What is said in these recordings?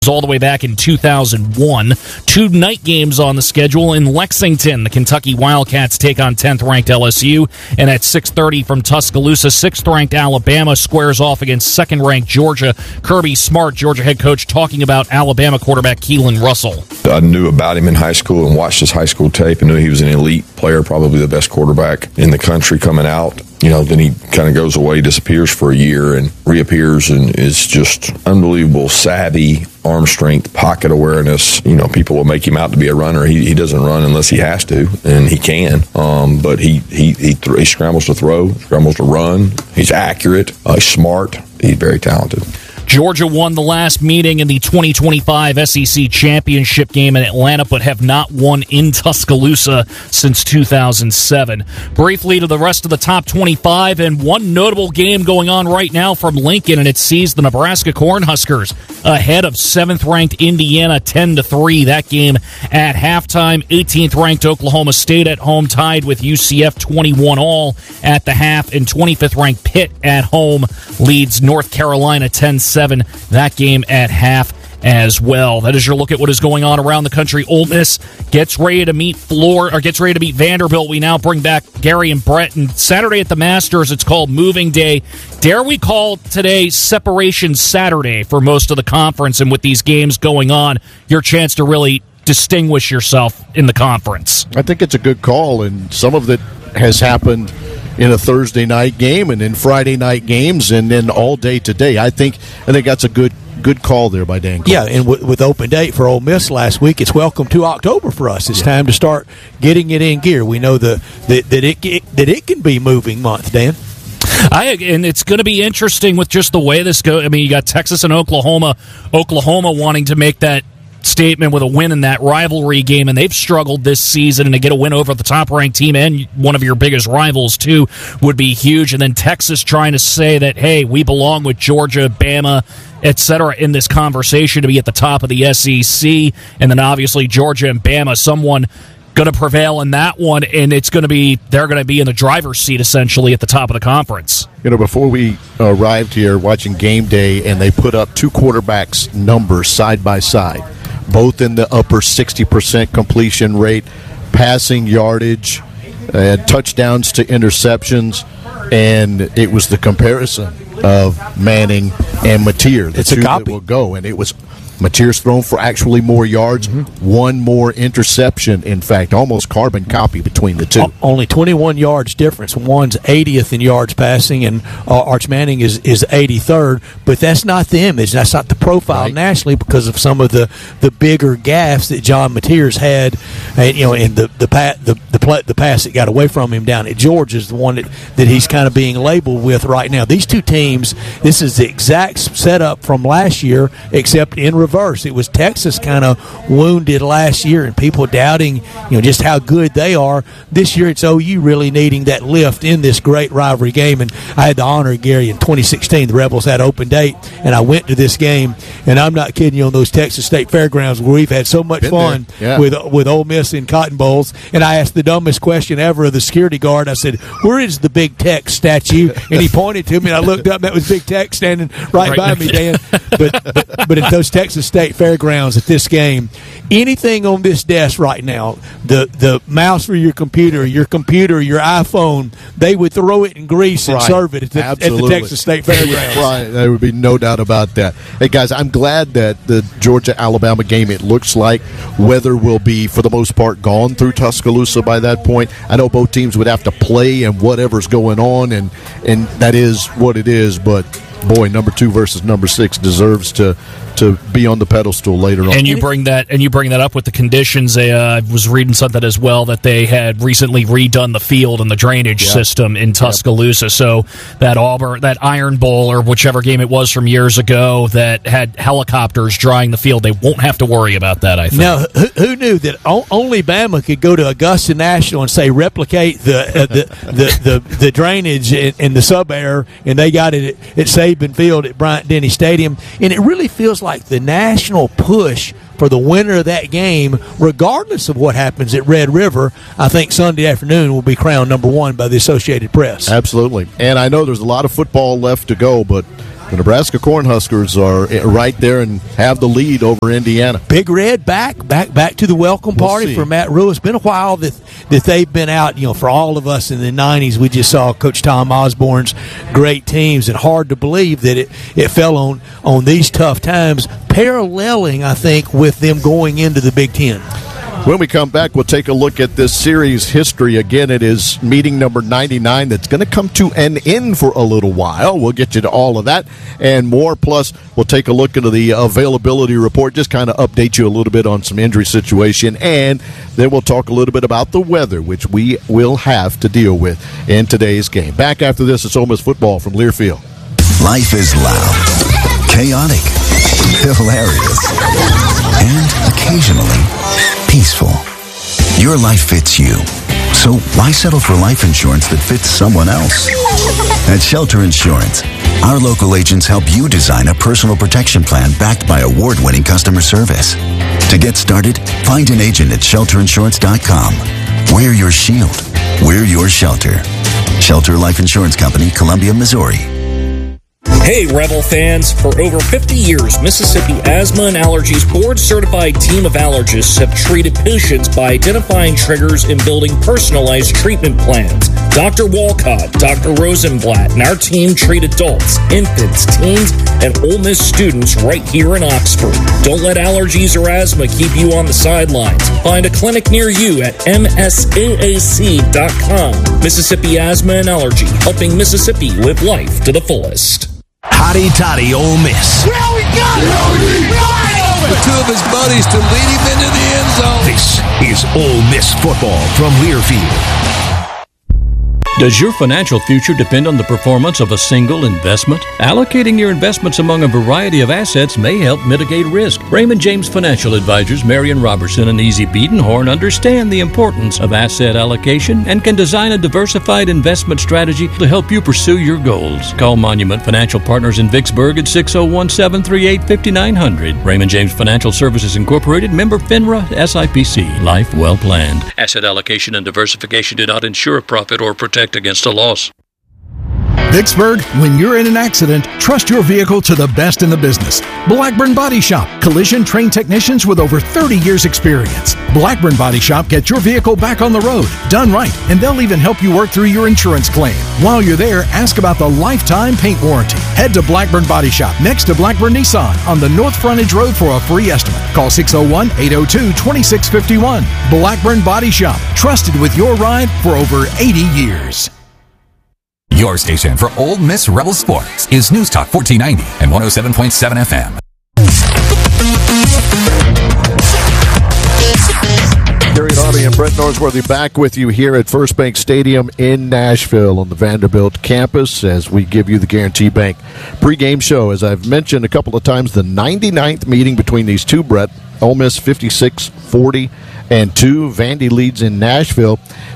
all the way back in 2001. 2 night games on the schedule in Lexington. The Kentucky Wildcats take on 10th-ranked LSU, and at 6:30 from Tuscaloosa, 6th-ranked Alabama squares off against 2nd-ranked Georgia. Kirby Smart, Georgia head coach, talking about Alabama quarterback Keelan Russell. I knew about him in high school and watched his high school tape and knew he was an elite player, probably the best quarterback in the country coming out. Then he kind of goes away, disappears for a year, and reappears and is just unbelievable, savvy, arm strength, pocket awareness. People will make him out to be a runner. He doesn't run unless he has to, and he can. But he scrambles to throw, scrambles to run. He's accurate. He's smart. He's very talented. Georgia won the last meeting in the 2025 SEC Championship game in Atlanta, but have not won in Tuscaloosa since 2007. Briefly to the rest of the top 25, and one notable game going on right now from Lincoln, and it sees the Nebraska Cornhuskers ahead of 7th-ranked Indiana 10-3. That game at halftime. 18th-ranked Oklahoma State at home, tied with UCF 21-all at the half, and 25th-ranked Pitt at home leads North Carolina 10-7. That game at half as well. That is your look at what is going on around the country. Ole Miss gets ready to meet Vanderbilt. We now bring back Gary and Brett. And Saturday at the Masters, it's called Moving Day. Dare we call today Separation Saturday for most of the conference? And with these games going on, your chance to really distinguish yourself in the conference. I think it's a good call, and some of it has happened in a Thursday night game and in Friday night games and then all day today. I think that's a good call there by Dan Cole. Yeah, and with open date for Ole Miss last week, it's welcome to October for us. It's time to start getting it in gear. We know that it can be moving month, Dan. And it's going to be interesting with just the way this goes. I mean, you got Texas and Oklahoma wanting to make that statement with a win in that rivalry game, and they've struggled this season, and to get a win over the top-ranked team and one of your biggest rivals, too, would be huge. And then Texas trying to say that, hey, we belong with Georgia, Bama, etc. in this conversation to be at the top of the SEC, and then obviously Georgia and Bama, someone going to prevail in that one, and they're going to be in the driver's seat, essentially, at the top of the conference. Before we arrived here watching game day, and they put up 2 quarterbacks' numbers side by side, both in the upper 60% completion rate, passing yardage, touchdowns to interceptions, and it was the comparison of Manning and Mateer. It's a copy. That will go, and it was Mateer's thrown for actually more yards, one more interception, in fact, almost carbon copy between the two. Only 21 yards difference. One's 80th in yards passing, and Arch Manning is 83rd, but that's not the image. That's not the profile nationally because of some of the bigger gaffes that John Mateer's had, and the pass that got away from him down at Georgia is the one that he's kind of being labeled with right now. These two teams, this is the exact setup from last year, except in reverse. It was Texas kind of wounded last year and people doubting, just how good they are. This year it's OU really needing that lift in this great rivalry game. And I had the honor, Gary, in 2016, the Rebels had open date, and I went to this game, and I'm not kidding you, on those Texas State fairgrounds where we've had so much fun with Ole Miss in Cotton Bowls. And I asked the dumbest question ever of the security guard. I said, "Where is the Big Tex statue?" And he pointed to me, and I looked up, and that was Big Tex standing right by me, Dan. But at those Texas State fairgrounds at this game, anything on this desk right now, the mouse for your computer, your iPhone, they would throw it in grease and serve it at the Texas State fairgrounds. Right, there would be no doubt about that. Hey guys, I'm glad that the Georgia-Alabama game, it looks like weather will be for the most part gone through Tuscaloosa by that point. I know both teams would have to play and whatever's going on, and that is what it is, but boy, number 2 versus number 6 deserves to be on the pedestal later on. And you bring that up with the conditions. I was reading something as well that they had recently redone the field and the drainage system in Tuscaloosa. So that Iron Bowl or whichever game it was from years ago that had helicopters drying the field, they won't have to worry about that, I think. Now, who knew that only Bama could go to Augusta National and say replicate the drainage in the sub-air, and they got it at Saban Field at Bryant-Denny Stadium. And it really feels like the national push for the winner of that game, regardless of what happens at Red River, I think Sunday afternoon will be crowned number 1 by the Associated Press. Absolutely. And I know there's a lot of football left to go, but The Nebraska Cornhuskers are right there and have the lead over Indiana. Big Red back to the welcome party for Matt Rule. It's been a while that they've been out. For all of us in the 90s, we just saw Coach Tom Osborne's great teams, and hard to believe that it fell on these tough times, paralleling, I think, with them going into the Big Ten. When we come back, we'll take a look at this series history. Again, it is meeting number 99 that's going to come to an end for a little while. We'll get you to all of that and more. Plus, we'll take a look into the availability report, just kind of update you a little bit on some injury situation. And then we'll talk a little bit about the weather, which we will have to deal with in today's game. Back after this, it's Ole Miss football from Learfield. Life is loud, chaotic, hilarious, and occasionally peaceful. Your life fits you. So why settle for life insurance that fits someone else? At Shelter Insurance, our local agents help you design a personal protection plan backed by award-winning customer service. To get started, find an agent at shelterinsurance.com. We're your shield. We're your shelter. Shelter Life Insurance Company, Columbia, Missouri. Hey, Rebel fans. For over 50 years, Mississippi Asthma and Allergies board-certified team of allergists have treated patients by identifying triggers and building personalized treatment plans. Dr. Walcott, Dr. Rosenblatt, and our team treat adults, infants, teens, and Ole Miss students right here in Oxford. Don't let allergies or asthma keep you on the sidelines. Find a clinic near you at msaac.com. Mississippi Asthma and Allergy, helping Mississippi live life to the fullest. Hotty toddy Ole Miss. Well, we got it! For two of his buddies to lead him into the end zone. This is Ole Miss football from Learfield. Does your financial future depend on the performance of a single investment? Allocating your investments among a variety of assets may help mitigate risk. Raymond James Financial Advisors Marion Robertson and Easy Biedenhorn understand the importance of asset allocation and can design a diversified investment strategy to help you pursue your goals. Call Monument Financial Partners in Vicksburg at 601-738-5900. Raymond James Financial Services Incorporated, member FINRA, SIPC. Life well planned. Asset allocation and diversification do not ensure a profit or protect against a loss. Vicksburg, when you're in an accident, trust your vehicle to the best in the business. Blackburn Body Shop, collision-trained technicians with over 30 years' experience. Blackburn Body Shop gets your vehicle back on the road, done right, and they'll even help you work through your insurance claim. While you're there, ask about the lifetime paint warranty. Head to Blackburn Body Shop next to Blackburn Nissan on the North Frontage Road for a free estimate. Call 601-802-2651. Blackburn Body Shop, trusted with your ride for over 80 years. Your station for Ole Miss Rebel Sports is News Talk 1490 and 107.7 FM. Gary Darby and Brett Norsworthy back with you here at First Bank Stadium in Nashville on the Vanderbilt campus as we give you the Guarantee Bank pregame show. As I've mentioned a couple of times, the 99th meeting between these two, Brett. Ole Miss 56-40-2. Vandy leads in Nashville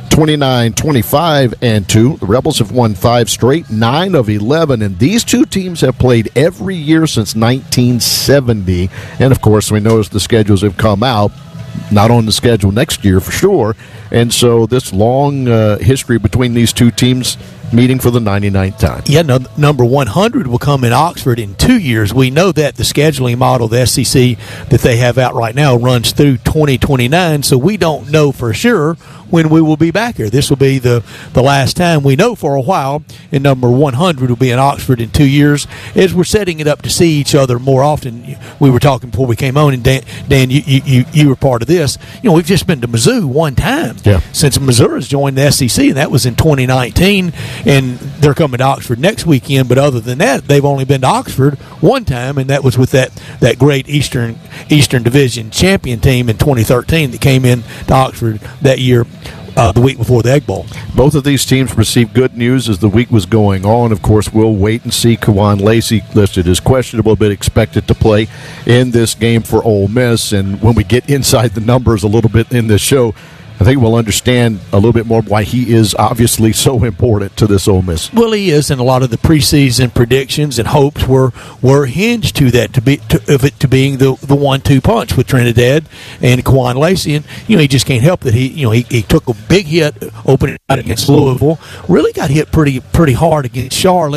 29-25-2. The Rebels have won 5 straight, 9 of 11, and these two teams have played every year since 1970. And, of course, we notice the schedules have come out, not on the schedule next year for sure. And so this long history between these two teams meeting for the 99th time. Yeah, number 100 will come in Oxford in 2 years. We know that the scheduling model, the SEC that they have out right now, runs through 2029, so we don't know for sure when we will be back here. This will be the last time we know for a while, and number 100 will be in Oxford in 2 years as we're setting it up to see each other more often. We were talking before we came on, and Dan, you were part of this. We've just been to Mizzou one time since Missouri's joined the SEC, and that was in 2019, and they're coming to Oxford next weekend. But other than that, they've only been to Oxford one time, and that was with that great Eastern Division champion team in 2013 that came in to Oxford that year. The week before the Egg Bowl. Both of these teams received good news as the week was going on. Of course, we'll wait and see. Kawan Lacey listed as questionable, but expected to play in this game for Ole Miss. And when we get inside the numbers a little bit in this show, I think we'll understand a little bit more why he is obviously so important to this Ole Miss. Well, he is, and a lot of the preseason predictions and hopes were hinged to that, to being the 1-2 punch with Trinidad and Kawan Lacey, and he just can't help that he took a big hit opening out against Louisville, really got hit pretty hard against Charlotte.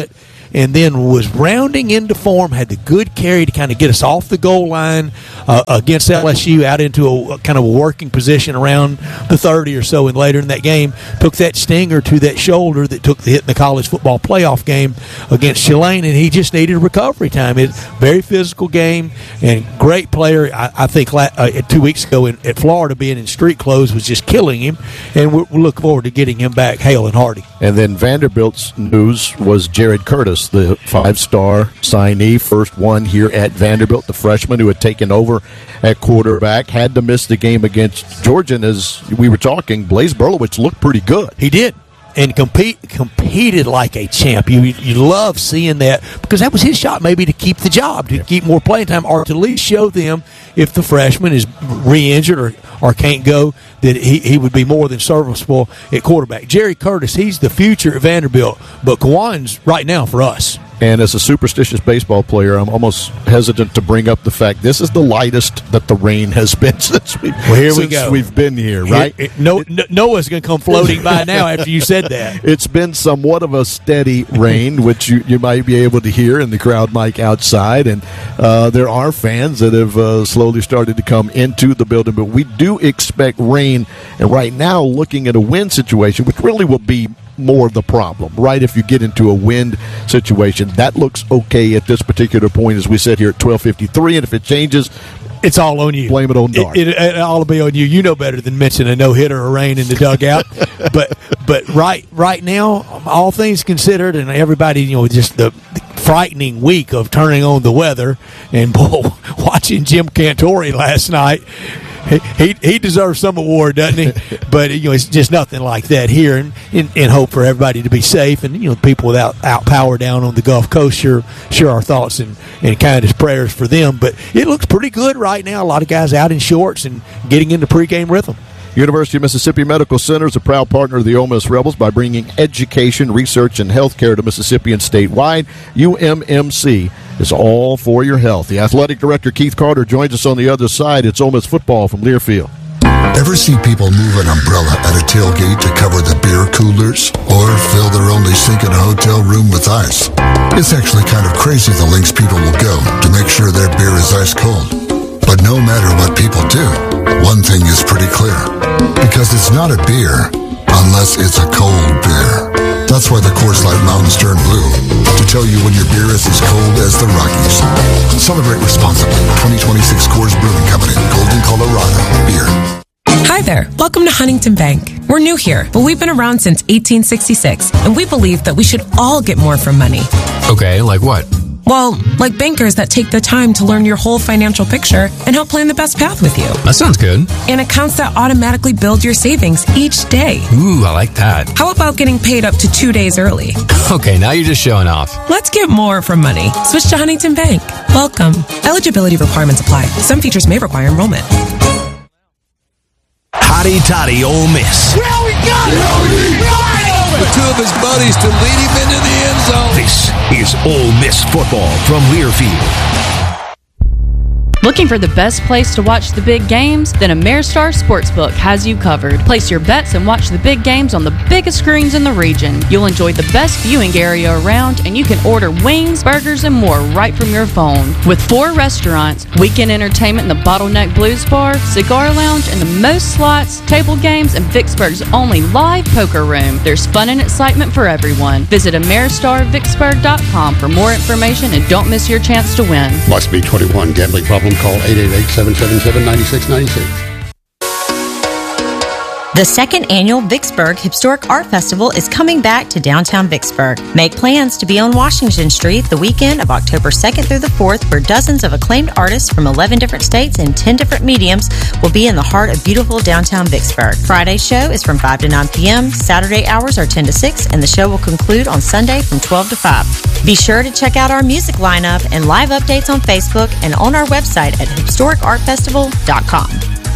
and then was rounding into form, had the good carry to kind of get us off the goal line against LSU out into a kind of a working position around the 30 or so, and later in that game took that stinger to that shoulder that took the hit in the college football playoff game against Tulane, and he just needed recovery time. It's a very physical game and great player. I think 2 weeks ago at Florida, being in street clothes was just killing him, and we're looking forward to getting him back hale and hearty. And then Vanderbilt's news was Jared Curtis, the 5-star signee, first one here at Vanderbilt, the freshman who had taken over at quarterback, had to miss the game against Georgia. And as we were talking, Blaise Berlowitz looked pretty good. He did. And competed like a champ. You love seeing that, because that was his shot maybe to keep the job, to keep more playing time, or to at least show them if the freshman is re-injured or can't go, that he would be more than serviceable at quarterback. Jerry Curtis, he's the future at Vanderbilt, but Kawan's right now for us. And as a superstitious baseball player, I'm almost hesitant to bring up the fact this is the lightest that the rain has been since we've been here, right? Noah's going to come floating by now after you said that. It's been somewhat of a steady rain, which you might be able to hear in the crowd mic outside, and there are fans that have slowly started to come into the building, but we do expect rain, and right now looking at a wind situation, which really will be more of the problem, right? If you get into a wind situation, that looks okay at this particular point as we sit here at 12:53, and if it changes, it's all on you. Blame it on Dart. It'll all be on you. You know better than mention a no-hitter or rain in the dugout. but right now, all things considered, and everybody, just the frightening week of turning on the weather, and boy, watching Jim Cantore last night. He deserves some award, doesn't he? But it's just nothing like that here, and hope for everybody to be safe, and people without power down on the Gulf Coast. Sure, our thoughts and kindest prayers for them. But it looks pretty good right now. A lot of guys out in shorts and getting into pregame rhythm. University of Mississippi Medical Center is a proud partner of the Ole Miss Rebels by bringing education, research, and health care to Mississippians statewide. UMMC is all for your health. The athletic director, Keith Carter, joins us on the other side. It's Ole Miss football from Learfield. Ever see people move an umbrella at a tailgate to cover the beer coolers? Or fill their only sink in a hotel room with ice? It's actually kind of crazy the lengths people will go to make sure their beer is ice cold. But no matter what people do, one thing is pretty clear. Because it's not a beer unless it's a cold beer. That's why the Coors Light Mountains turn blue, to tell you when your beer is as cold as the Rockies. Celebrate responsibly. 2026 Coors Brewing Company, Golden, Colorado. Beer. Hi there. Welcome to Huntington Bank. We're new here, but we've been around since 1866, and we believe that we should all get more from money. Okay, like what? Well, like bankers that take the time to learn your whole financial picture and help plan the best path with you. That sounds good. And accounts that automatically build your savings each day. Ooh, I like that. How about getting paid up to 2 days early? Okay, now you're just showing off. Let's get more from money. Switch to Huntington Bank. Welcome. Eligibility requirements apply. Some features may require enrollment. Hotty Toddy Ole Miss. Well, we got it! With two of his buddies to lead him into the end zone. This is Ole Miss football from Learfield. Looking for the best place to watch the big games? Then Ameristar Sportsbook has you covered. Place your bets and watch the big games on the biggest screens in the region. You'll enjoy the best viewing area around, and you can order wings, burgers, and more right from your phone. With 4 restaurants, weekend entertainment in the Bottleneck Blues Bar, cigar lounge, and the most slots, table games, and Vicksburg's only live poker room, there's fun and excitement for everyone. Visit AmeristarVicksburg.com for more information and don't miss your chance to win. Must be 21. Gambling problem? Call 888-777-9696. The second annual Vicksburg Historic Art Festival is coming back to downtown Vicksburg. Make plans to be on Washington Street the weekend of October 2nd through the 4th, where dozens of acclaimed artists from 11 different states and 10 different mediums will be in the heart of beautiful downtown Vicksburg. Friday's show is from 5 to 9 p.m., Saturday hours are 10 to 6, and the show will conclude on Sunday from 12 to 5. Be sure to check out our music lineup and live updates on Facebook and on our website at historicartfestival.com.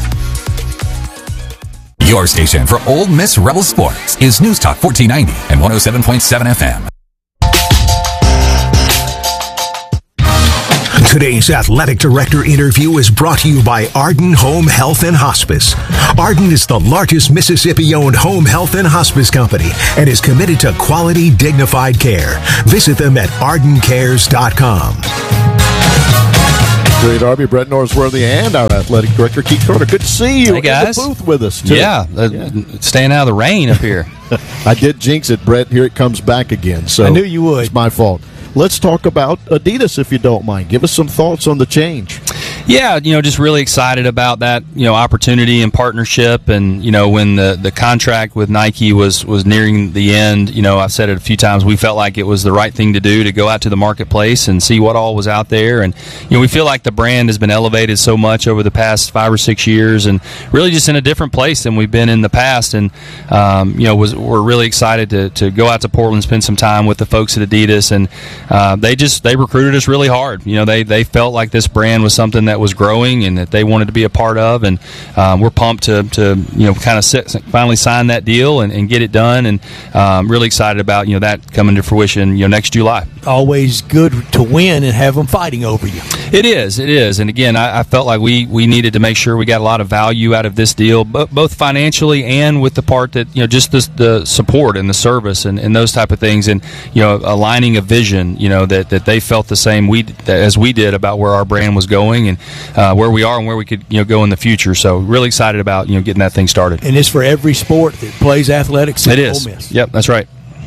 Your station for Ole Miss Rebel Sports is News Talk 1490 and 107.7 FM. Today's Athletic Director interview is brought to you by Arden Home Health and Hospice. Arden is the largest Mississippi-owned home health and hospice company and is committed to quality, dignified care. Visit them at ardencares.com. Great Arby, Brett Norsworthy, and our athletic director, Keith Carter. Good to see you hey guys. in the booth with us, too. Yeah, staying out of the rain up here. I did jinx it, Brett. Here it comes back again. So I knew you would. It's my fault. Let's talk about Adidas, if you don't mind. Give us some thoughts on the change. Yeah, just really excited about that, opportunity and partnership. And, when the contract with Nike was nearing the end, I've said it a few times, we felt like it was the right thing to do, to go out to the marketplace and see what all was out there. And, we feel like the brand has been elevated so much over the past 5 or 6 years and really just in a different place than we've been in the past. And, we're really excited to go out to Portland, spend some time with the folks at Adidas. And they recruited us really hard. They felt like this brand was something that was growing and that they wanted to be a part of, and we're pumped to kind of finally sign that deal and get it done, and really excited about that coming to fruition next July. Always good to win and have them fighting over you. It is, and again, I felt like we needed to make sure we got a lot of value out of this deal, both financially and with the part that just the support and the service and those type of things, and aligning a vision that they felt the same as we did about where our brand was going and where we are and where we could go in the future. So really excited about getting that thing started. And it's for every sport that plays athletics. It is. Ole Miss. Yep, that's right.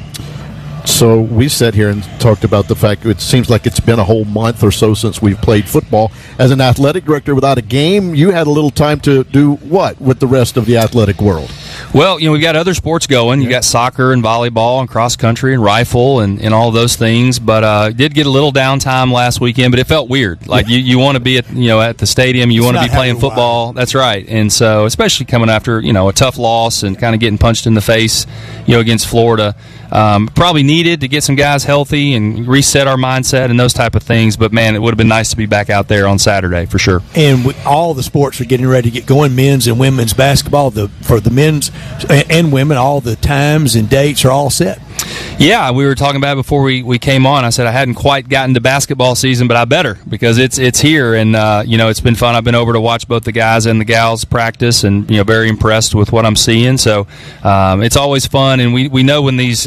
So we sat here and talked about the fact it seems like it's been a whole month or so since we've played football. As an athletic director without a game, you had a little time to do what with the rest of the athletic world? Well, we've got other sports going. You got soccer and volleyball and cross country and rifle and all those things. But did get a little downtime last weekend, but it felt weird. Like you want to be at the stadium, you want to be playing football. That's right. And so, especially coming after a tough loss and kind of getting punched in the face, against Florida. Probably needed to get some guys healthy and reset our mindset and those type of things. But man, it would have been nice to be back out there on Saturday for sure. And all the sports are getting ready to get going. Men's and women's basketball, for the men's and women, all the times and dates are all set. Yeah, we were talking about it before we came on. I said I hadn't quite gotten to basketball season, but I better, because it's here, and it's been fun. I've been over to watch both the guys and the gals practice, and very impressed with what I'm seeing. So it's always fun, and we know when these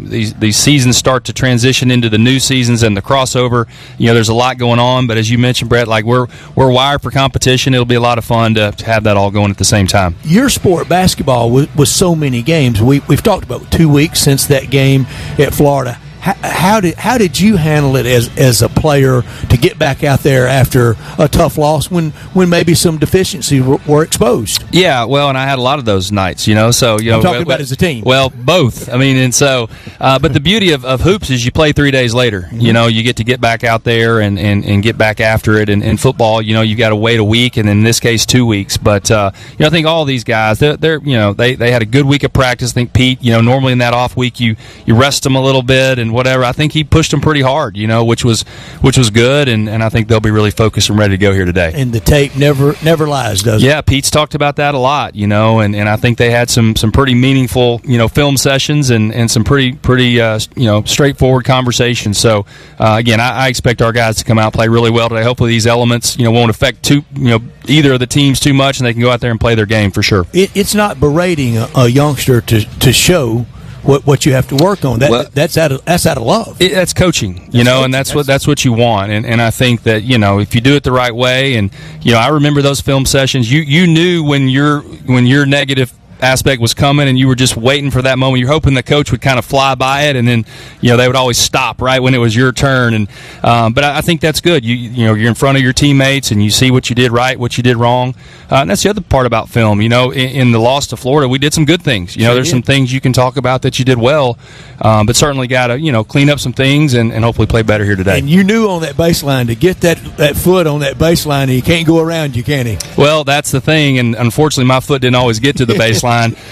seasons start to transition into the new seasons and the crossover. There's a lot going on, but as you mentioned, Brett, like we're wired for competition. It'll be a lot of fun to have that all going at the same time. Your sport, basketball, was so many games. We've talked about 2 weeks since that game at Florida. How did you handle it as a player to get back out there after a tough loss when maybe some deficiencies were exposed? Yeah, well, and I had a lot of those nights, So I'm talking about as a team. Well, both. I mean, and so, but the beauty of hoops is you play 3 days later. You get to get back out there and get back after it. And in football, you got to wait a week, and in this case, 2 weeks. But I think all these guys, they had a good week of practice. I think Pete, normally in that off week, you rest them a little bit and whatever. I think he pushed them pretty hard, which was good, and I think they'll be really focused and ready to go here today. And the tape never lies, does it? Yeah, Pete's talked about that a lot, and I think they had some pretty meaningful, film sessions and some pretty straightforward conversations. So again, I expect our guys to come out and play really well today. Hopefully these elements, won't affect either of the teams too much, and they can go out there and play their game for sure. It's not berating a youngster to show what you have to work on. That's out of love. That's coaching, and that's what you want. And I think that if you do it the right way, and I remember those film sessions. You knew when your negative aspect was coming, and you were just waiting for that moment. You're hoping the coach would kind of fly by it, and then they would always stop right when it was your turn. And but I think that's good. You're in front of your teammates, and you see what you did right, what you did wrong. And that's the other part about film. In the loss to Florida, we did some good things. There's some things you can talk about that you did well, but certainly got to clean up some things and hopefully play better here today. And you knew on that baseline to get that foot on that baseline, and you can't go around you, can he? Well, that's the thing, and unfortunately, my foot didn't always get to the baseline.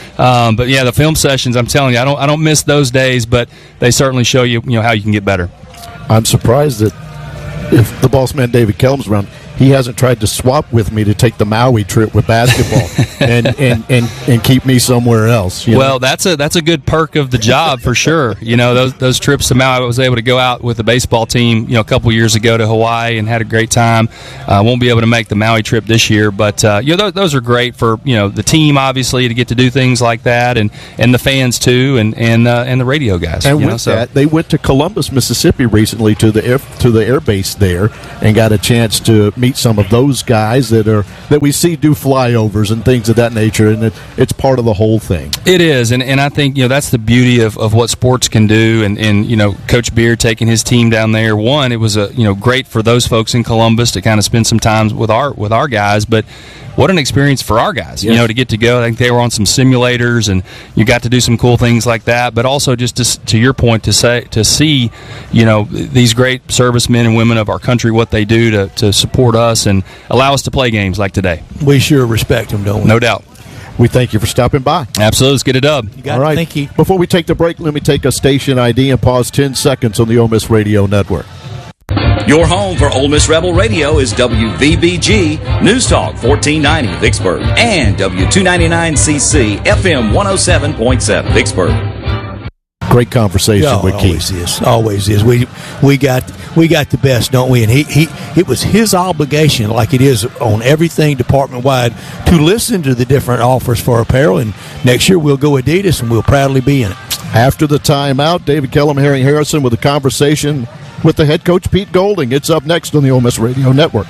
But yeah, the film sessions, I'm telling you, I don't miss those days, but they certainly show you how you can get better. I'm surprised that if the boss man David Kelm's around, he hasn't tried to swap with me to take the Maui trip with basketball and keep me somewhere else. Well, that's a good perk of the job for sure. Those trips to Maui. I was able to go out with the baseball team, a couple years ago to Hawaii and had a great time. Won't be able to make the Maui trip this year, but those are great for the team, obviously, to get to do things like that, and the fans too, and the radio guys. And with that, they went to Columbus, Mississippi recently to the air base there and got a chance to meet some of those guys that we see do flyovers and things of that nature, and it's part of the whole thing. It is, and I think that's the beauty of what sports can do, and Coach Beard taking his team down there. One, it was great for those folks in Columbus to kind of spend some time with our guys, but what an experience for our guys, to get to go. I think they were on some simulators, and you got to do some cool things like that. But also, just to your point, to see, these great servicemen and women of our country, what they do to support us and allow us to play games like today. We sure respect them, don't we? No doubt. We thank you for stopping by. Absolutely. Let's get a dub. You got it. Thank you. Before we take the break, let me take a station ID and pause 10 seconds on the Ole Miss Radio Network. Your home for Ole Miss Rebel Radio is WVBG News Talk 1490 Vicksburg and W299CC FM 107.7 Vicksburg. Great conversation with Keith. Always is. We got the best, don't we? And it was his obligation, like it is on everything department wide, to listen to the different offers for apparel. And next year we'll go Adidas, and we'll proudly be in it. After the timeout, David Kellum, Harry Harrison with a conversation with the head coach, Pete Golding. It's up next on the Ole Miss Radio Network.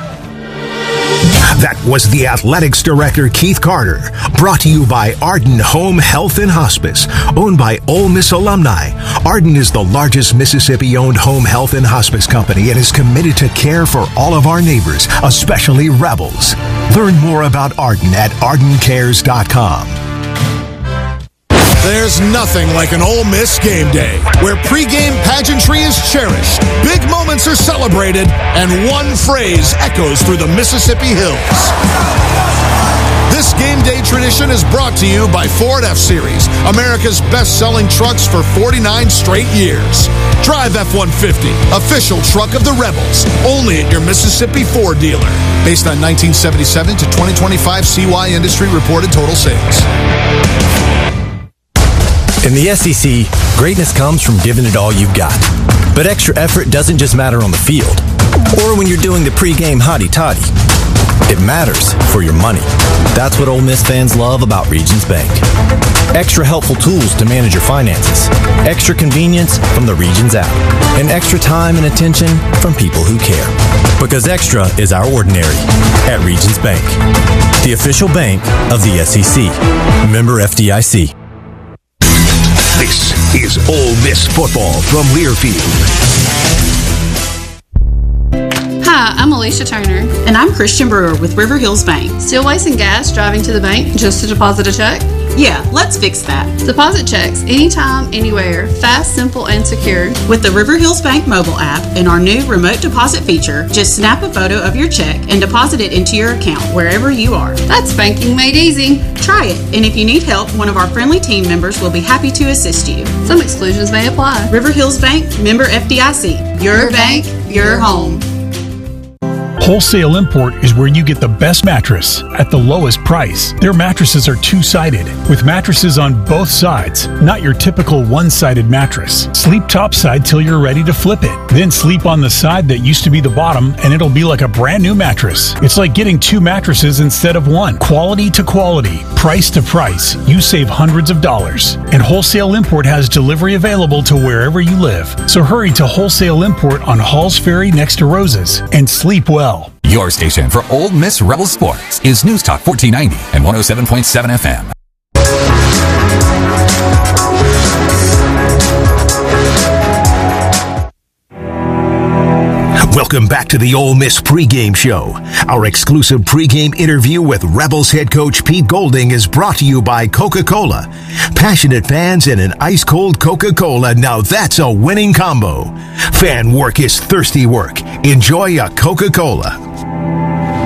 That was the Athletics Director, Keith Carter, brought to you by Arden Home Health and Hospice, owned by Ole Miss alumni. Arden is the largest Mississippi-owned home health and hospice company and is committed to care for all of our neighbors, especially rebels. Learn more about Arden at ardencares.com. There's nothing like an Ole Miss game day, where pregame pageantry is cherished, big moments are celebrated, and one phrase echoes through the Mississippi hills. This game day tradition is brought to you by Ford F-Series, America's best-selling trucks for 49 straight years. Drive F-150, official truck of the Rebels, only at your Mississippi Ford dealer. Based on 1977 to 2025 CY Industry reported total sales. In the SEC, greatness comes from giving it all you've got. But extra effort doesn't just matter on the field, or when you're doing the pregame hotty-toddy. It matters for your money. That's what Ole Miss fans love about Regions Bank. Extra helpful tools to manage your finances, extra convenience from the Regions app, and extra time and attention from people who care. Because extra is our ordinary at Regions Bank, the official bank of the SEC. Member FDIC. This is Ole Miss football from Learfield. Hi, I'm Alicia Turner. And I'm Christian Brewer with River Hills Bank. Still wasting gas driving to the bank just to deposit a check? Yeah, let's fix that. Deposit checks anytime, anywhere, fast, simple, and secure. With the River Hills Bank mobile app and our new remote deposit feature, just snap a photo of your check and deposit it into your account wherever you are. That's banking made easy. Try it, and if you need help, one of our friendly team members will be happy to assist you. Some exclusions may apply. River Hills Bank, member FDIC. Your bank, your home. Wholesale Import is where you get the best mattress at the lowest price. Their mattresses are two-sided, with mattresses on both sides, not your typical one-sided mattress. Sleep topside till you're ready to flip it. Then sleep on the side that used to be the bottom, and it'll be like a brand new mattress. It's like getting two mattresses instead of one. Quality to quality, price to price, you save hundreds of dollars. And Wholesale Import has delivery available to wherever you live. So hurry to Wholesale Import on Halls Ferry next to Roses, and sleep well. Your station for Ole Miss Rebel Sports is News Talk 1490 and 107.7 FM. Welcome back to the Ole Miss pregame show. Our exclusive pregame interview with Rebels head coach Pete Golding is brought to you by Coca-Cola. Passionate fans and an ice-cold Coca-Cola, now that's a winning combo. Fan work is thirsty work. Enjoy a Coca-Cola.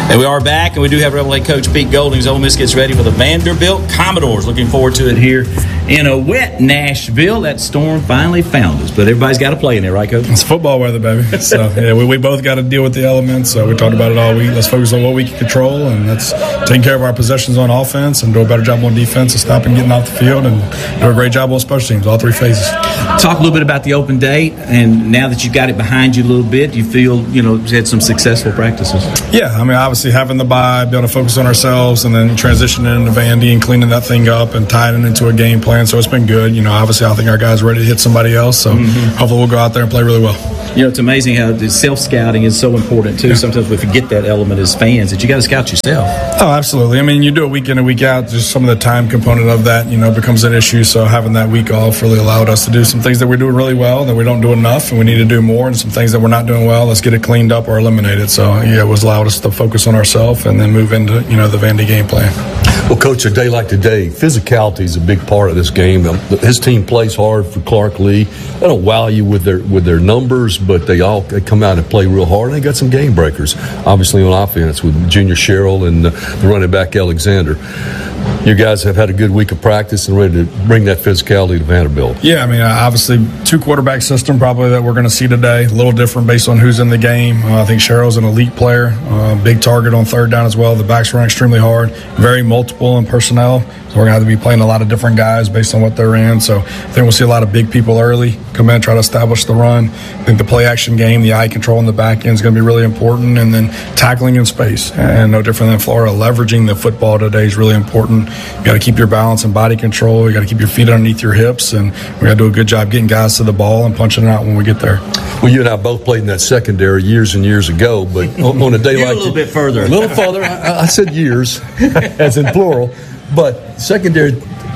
And we are back, and we do have Rebel head coach Pete Golding as Ole Miss gets ready for the Vanderbilt Commodores. Looking forward to it here in a wet Nashville. That storm finally found us, but everybody's got to play in there, right, Coach? It's football weather, baby. So, yeah, we both got to deal with the elements. So we talked about it all week. Let's focus on what we can control, and let's take care of our possessions on offense and do a better job on defense of stopping getting off the field and do a great job on special teams, all three phases. Talk a little bit about the open date, and now that you've got it behind you a little bit, you feel, you had some successful practices. Yeah, I mean, obviously having the bye, be able to focus on ourselves, and then transitioning into Vandy and cleaning that thing up and tying it into a game plan. So it's been good. Obviously I think our guys are ready to hit somebody else. So hopefully we'll go out there and play really well. It's amazing how the self-scouting is so important, too. Yeah. Sometimes we forget that element as fans, that you got to scout yourself. Oh, absolutely. I mean, you do it week in and week out. Just some of the time component of that, becomes an issue. So having that week off really allowed us to do some things that we're doing really well, that we don't do enough, and we need to do more, and some things that we're not doing well, let's get it cleaned up or eliminated. So, it was allowed us to focus on ourselves and then move into, the Vandy game plan. Well, Coach, a day like today, physicality is a big part of this game. His team plays hard for Clark Lee. They don't wow you with their numbers, but they come out and play real hard. And they got some game breakers, obviously, on offense with Junior Sherrill and the running back Alexander. You guys have had a good week of practice and ready to bring that physicality to Vanderbilt. Yeah, I mean, obviously, 2-quarterback system probably that we're going to see today. A little different based on who's in the game. I think Sherrill's an elite player, big target on third down as well. The backs run extremely hard, very multiple in personnel. So we're going to have to be playing a lot of different guys based on what they're in. So I think we'll see a lot of big people early come in, try to establish the run. I think the play-action game, the eye control in the back end is going to be really important. And then tackling in space. And no different than Florida, leveraging the football today is really important. You got to keep your balance and body control. You got to keep your feet underneath your hips. And we got to do a good job getting guys to the ball and punching it out when we get there. Well, you and I both played in that secondary years and years ago. But on a day like a little bit further. A little further. I said years, as in plural. But secondary,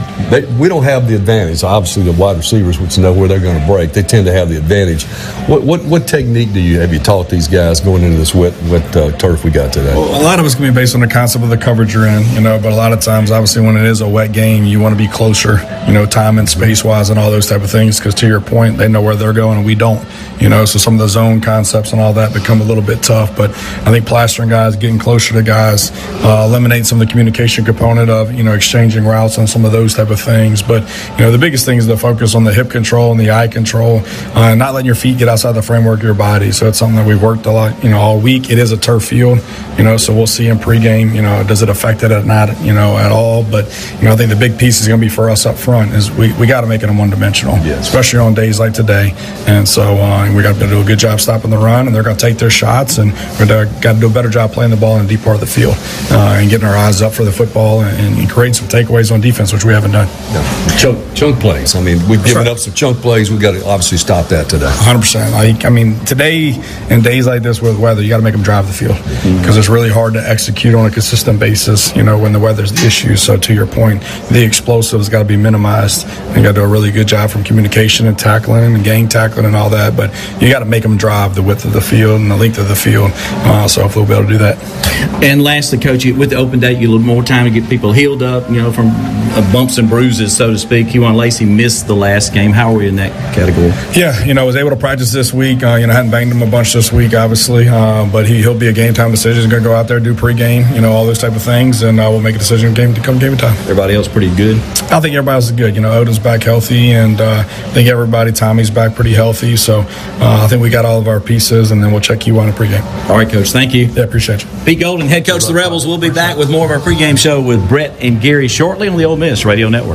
we don't have the advantage. Obviously, the wide receivers would know where they're going to break. They tend to have the advantage. What technique have you taught these guys going into this wet turf we got today? Well, a lot of it's going to be based on the concept of the coverage you're in, But a lot of times, obviously, when it is a wet game, you want to be closer, time and space-wise and all those type of things. Because to your point, they know where they're going and we don't, So some of the zone concepts and all that become a little bit tough. But I think plastering guys, getting closer to guys, eliminating some of the communication component of, exchanging routes and some of those type of things. But, the biggest thing is the focus on the hip control and the eye control, not letting your feet get outside the framework of your body. So it's something that we've worked a lot, all week. It is a turf field, so we'll see in pregame, does it affect it or not, at all. But, I think the big piece is going to be for us up front is we got to make it one-dimensional, especially on days like today. And so we got to do a good job stopping the run, and they're going to take their shots, and we've got to do a better job playing the ball in the deep part of the field and getting our eyes up for the football and creating some takeaways on defense, which we haven't done. Chunk plays. I mean, we've given up some chunk plays. We've got to obviously stop that today. 100%. I mean, today and days like this with weather, you got to make them drive the field because it's really hard to execute on a consistent basis, when the weather's the issue. So to your point, the explosives got to be minimized. You got to do a really good job from communication and tackling and gang tackling and all that. But you got to make them drive the width of the field and the length of the field. So hopefully we'll be able to do that. And lastly, Coach, with the open date, you a little more time to get people healed up, from bumps and bruises, so to speak. Kewan Lacey missed the last game. How are we in that category? Yeah, I was able to practice this week. Hadn't banged him a bunch this week, obviously, but he'll be a game time decision. He's going to go out there, do pregame, all those type of things, and we'll make a decision game time. Everybody else pretty good? I think everybody else is good. Odom's back healthy, and I think Tommy's back pretty healthy. So I think we got all of our pieces, and then we'll check Kewan in pregame. All right, Coach. Thank you. Yeah, appreciate you. Pete Golding, head coach of the Rebels. We'll be back with more of our pregame show with Brett and Gary shortly on the Ole Miss Radio Network.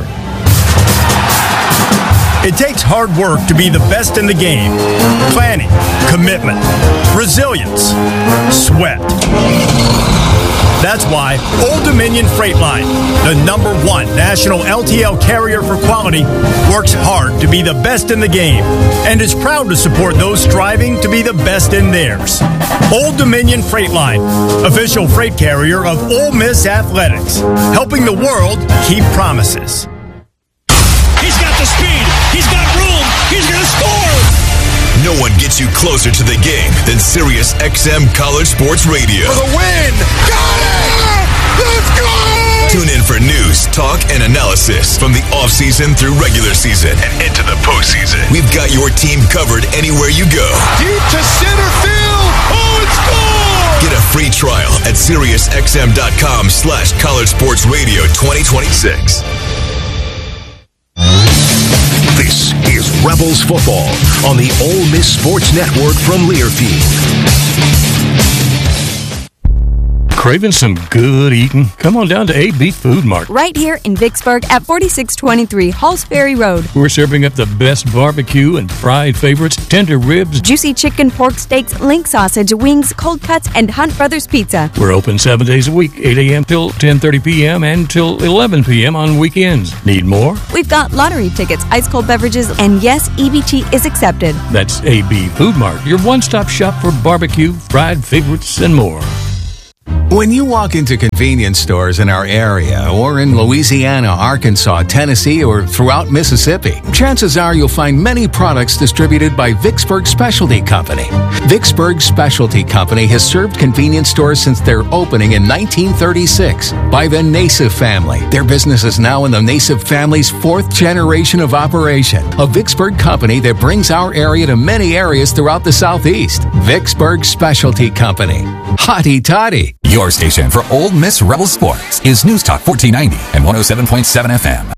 It takes hard work to be the best in the game. Planning, commitment, resilience, sweat. That's why Old Dominion Freight Line, the #1 national LTL carrier for quality, works hard to be the best in the game and is proud to support those striving to be the best in theirs. Old Dominion Freight Line, official freight carrier of Ole Miss Athletics, helping the world keep promises. He's got the speed. He's got room. He's going to score. No one gets you closer to the game than Sirius XM College Sports Radio. For the win. Got it! Let's go! Tune in for news, talk, and analysis from the offseason through regular season and into the postseason. We've got your team covered anywhere you go. Deep to center field. Oh, it's gone! Get a free trial at SiriusXM.com/College Sports Radio 2026. This is Rebels football on the Ole Miss Sports Network from Learfield. Craving some good eating? Come on down to AB Food Mart. Right here in Vicksburg at 4623 Halls Ferry Road. We're serving up the best barbecue and fried favorites, tender ribs, juicy chicken, pork steaks, link sausage, wings, cold cuts, and Hunt Brothers Pizza. We're open 7 days a week, 8 a.m. till 10:30 p.m. and till 11 p.m. on weekends. Need more? We've got lottery tickets, ice cold beverages, and yes, EBT is accepted. That's AB Food Mart, your one-stop shop for barbecue, fried favorites, and more. When you walk into convenience stores in our area or in Louisiana, Arkansas, Tennessee, or throughout Mississippi, chances are you'll find many products distributed by Vicksburg Specialty Company. Vicksburg Specialty Company has served convenience stores since their opening in 1936 by the Nassif family. Their business is now in the Nassif family's 4th generation of operation. A Vicksburg company that brings our area to many areas throughout the Southeast. Vicksburg Specialty Company. Hotty toddy. Your station for Ole Miss Rebel Sports is News Talk 1490 and 107.7 FM.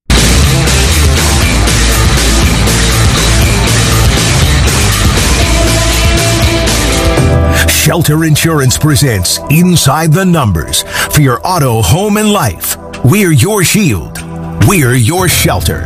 Shelter Insurance presents Inside the Numbers for your auto, home, and life. We're your shield. We're your shelter.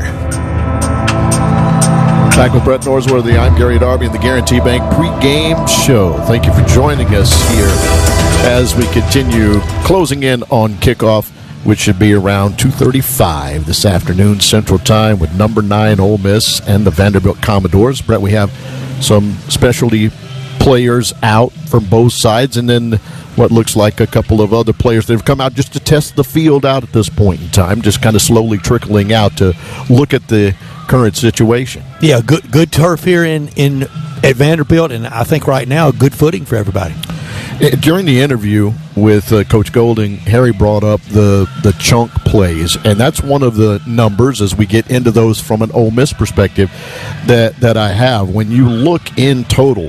Back with Brett Norsworthy, I'm Gary Darby in the Guarantee Bank pregame show. Thank you for joining us here as we continue closing in on kickoff, which should be around 2:35 this afternoon Central Time with number 9 Ole Miss and the Vanderbilt Commodores. Brett, we have some specialty players out from both sides, and then what looks like a couple of other players that have come out just to test the field out at this point in time, just kind of slowly trickling out to look at the current situation. Yeah, good turf here at Vanderbilt, and I think right now a good footing for everybody. During the interview with Coach Golding, Harry brought up the chunk plays, and that's one of the numbers as we get into those from an Ole Miss perspective that I have. When you look in total,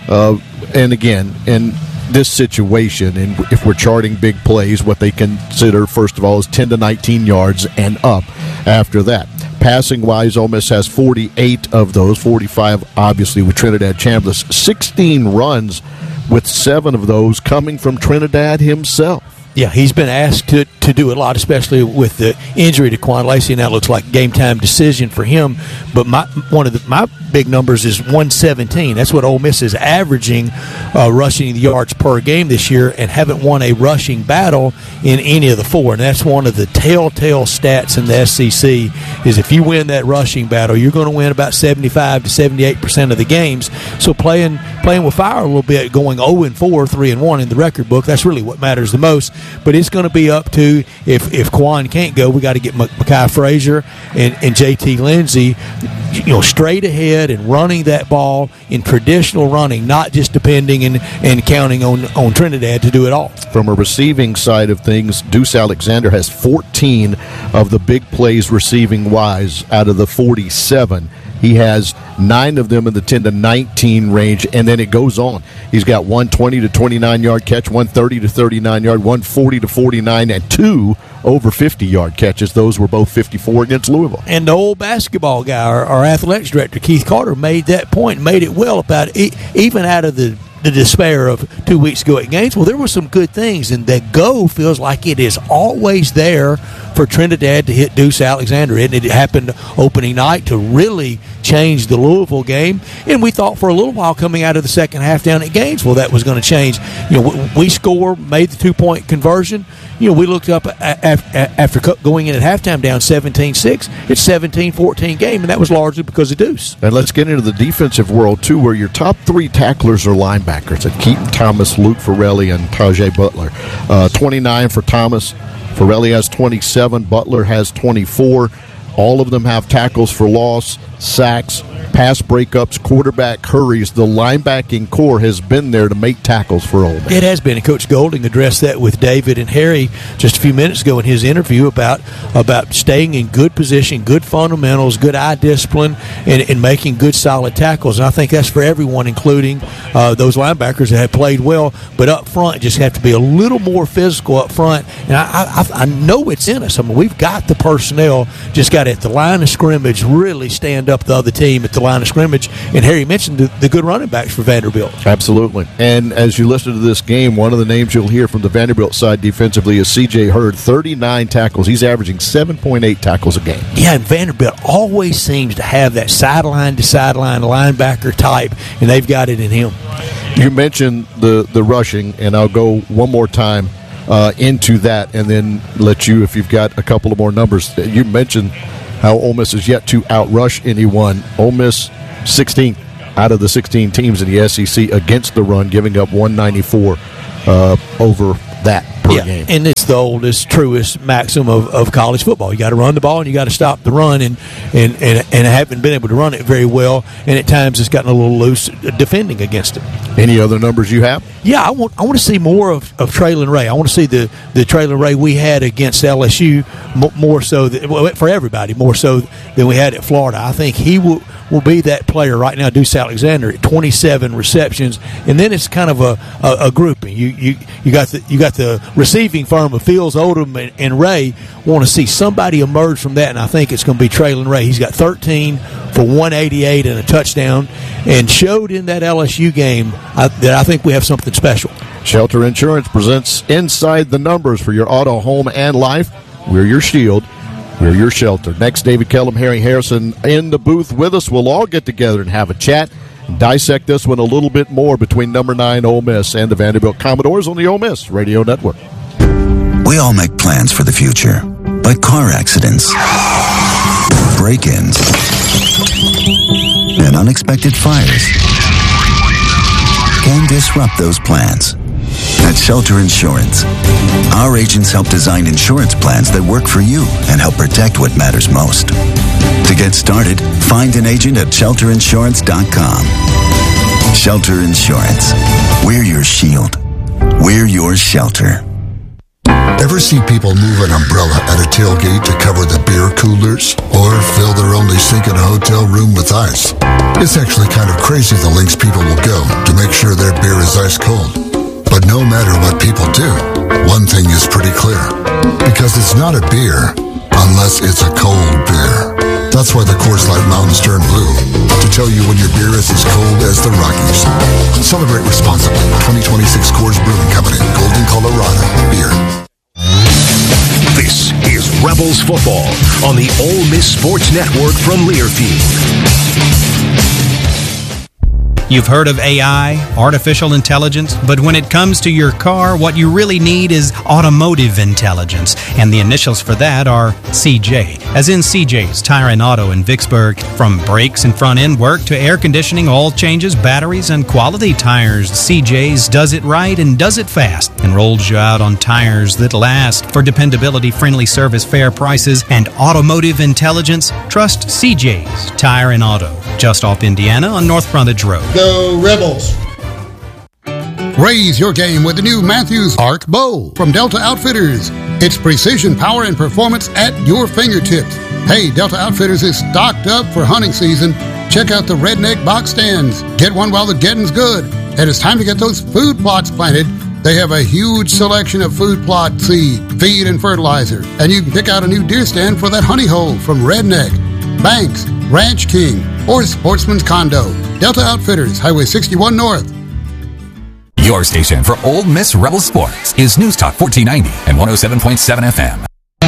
and again, in this situation, and if we're charting big plays, what they consider, first of all, is 10 to 19 yards and up after that. Passing-wise, Ole Miss has 48 of those, 45 obviously with Trinidad Chambliss, 16 runs with 7 of those coming from Trinidad himself. Yeah, he's been asked to do a lot, especially with the injury to Quan Lacey. Now it looks like game-time decision for him. But my big numbers is 117. That's what Ole Miss is averaging rushing yards per game this year, and haven't won a rushing battle in any of the 4. And that's one of the telltale stats in the SEC is if you win that rushing battle, you're going to win about 75 to 78% of the games. So playing with fire a little bit, going 0-4, 3-1 in the record book, that's really what matters the most. But it's going to be up to, if Quan can't go, we got to get Mekhi Frazier and JT Lindsey, straight ahead and running that ball in traditional running, not just depending and counting on Trinidad to do it all. From a receiving side of things, Deuce Alexander has 14 of the big plays receiving-wise out of the 47. He has 9 of them in the 10 to 19 range, and then it goes on. He's got 1 20 to 29-yard catch, 1 30 to 39-yard, 1 40 to 49, and 2 over 50-yard catches. Those were both 54 against Louisville. And the old basketball guy, our athletics director, Keith Carter, made that point, made it well about it, even out of the despair of 2 weeks ago at Gainesville. There were some good things, and the go feels like it is always there for Trinidad to hit Deuce Alexander. And it happened opening night to really change the Louisville game. And we thought for a little while coming out of the second half down at Gainesville that was going to change. We scored, made the 2-point conversion. We looked up after going in at halftime down 17-6. It's 17-14 game, and that was largely because of Deuce. And let's get into the defensive world, too, where your top 3 tacklers are linebackers at Keaton Thomas, Luke Farrelly, and Tajay Butler. 29 for Thomas. Farrelly has 27. Butler has 24. All of them have tackles for loss, sacks, pass breakups, quarterback hurries. The linebacking core has been there to make tackles for Ole Miss. It has been, and Coach Golding addressed that with David and Harry just a few minutes ago in his interview about staying in good position, good fundamentals, good eye discipline, and making good solid tackles. And I think that's for everyone, including those linebackers that have played well, but up front just have to be a little more physical up front. And I know it's in us. I mean, we've got the personnel, just got at the line of scrimmage really stand up the other team at the line of scrimmage. And Harry mentioned the good running backs for Vanderbilt. Absolutely. And as you listen to this game, one of the names you'll hear from the Vanderbilt side defensively is C.J. Hurd, 39 tackles. He's averaging 7.8 tackles a game. Yeah, and Vanderbilt always seems to have that sideline-to-sideline linebacker type, and they've got it in him. You mentioned the rushing, and I'll go one more time into that and then let you, if you've got a couple of more numbers. You mentioned how Ole Miss is yet to outrush anyone. Ole Miss 16th out of the 16 teams in the SEC against the run, giving up 194 over that per game. And it's the oldest, truest maxim of college football. You got to run the ball and you got to stop the run, and haven't been able to run it very well, and at times it's gotten a little loose defending against it. Any other numbers you have? Yeah, I want to see more of Traylon Ray. I want to see the Traylon Ray we had against LSU more so for everybody, more so than we had at Florida. I think he will be that player right now. Deuce Alexander at 27 receptions, and then it's kind of a grouping. You got the receiving firm of Fields, Odom, and Ray. Want to see somebody emerge from that, and I think it's going to be Traylon Ray. He's got 13 for 188 and a touchdown, and showed in that LSU game that I think we have something special. Shelter Insurance presents Inside the Numbers for your auto, home, and life. We're your shield. We're your shelter. Next, David Kellum, Harry Harrison in the booth with us. We'll all get together and have a chat and dissect this one a little bit more between number 9 Ole Miss and the Vanderbilt Commodores on the Ole Miss Radio Network. We all make plans for the future, but car accidents, break-ins, and unexpected fires can disrupt those plans. At Shelter Insurance, our agents help design insurance plans that work for you and help protect what matters most. To get started, find an agent at shelterinsurance.com. Shelter Insurance. We're your shield. We're your shelter. Ever see people move an umbrella at a tailgate to cover the beer coolers? Or fill their only sink in a hotel room with ice? It's actually kind of crazy the lengths people will go to make sure their beer is ice cold. But no matter what people do, one thing is pretty clear. Because it's not a beer unless it's a cold beer. That's why the Coors Light Mountains turn blue. To tell you when your beer is as cold as the Rockies. Celebrate responsibly. 2026 Coors Brewing Company, Golden, Colorado. Beer. This is Rebels Football on the Ole Miss Sports Network from Learfield. You've heard of AI, artificial intelligence, but when it comes to your car, what you really need is automotive intelligence. And the initials for that are CJ, as in CJ's Tire and Auto in Vicksburg. From brakes and front end work to air conditioning, oil changes, batteries, and quality tires, CJ's does it right and does it fast and rolls you out on tires that last. For dependability, friendly service, fair prices, and automotive intelligence, trust CJ's Tire and Auto, just off Indiana on North Frontage Road. Go Rebels! Raise your game with the new Matthews Arc Bow from Delta Outfitters. It's precision, power, and performance at your fingertips. Hey, Delta Outfitters is stocked up for hunting season. Check out the Redneck box stands. Get one while the getting's good. And it's time to get those food plots planted. They have a huge selection of food plot seed, feed, and fertilizer. And you can pick out a new deer stand for that honey hole from Redneck, Banks, Ranch King, or Sportsman's Condo. Delta Outfitters, Highway 61 North. Your station for Ole Miss Rebel Sports is News Talk 1490 and 107.7 FM.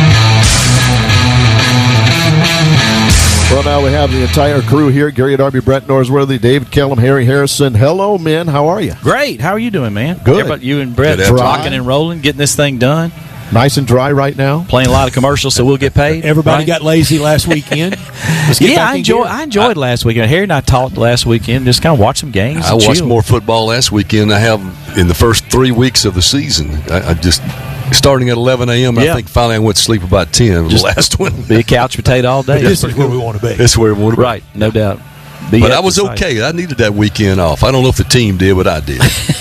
Well, now we have the entire crew here. Gary Darby, Brett Norsworthy, David Kellum, Harry Harrison. Hello, men. How are you? Great. How are you doing, man? Good. Everybody, you and Brett rocking and rolling, getting this thing done. Nice and dry right now. Playing a lot of commercials, so we'll get paid. Everybody got lazy last weekend. I enjoyed last weekend. Harry and I talked last weekend, just kind of watched some games. I watched more football last weekend than I have in the first 3 weeks of the season. I just starting at 11 a.m. I think finally I went to sleep about 10. Just the last one. Be a couch potato all day. This is where we want to be. This is where we want to be. Right, no doubt. But I was okay. I needed that weekend off. I don't know if the team did, but I did.